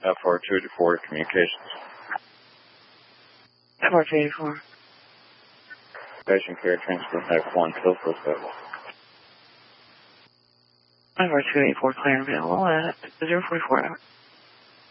FR284 to communications. FR284. Patient care transfer type 1, Tilford available. FR284 clear available at 044 hours.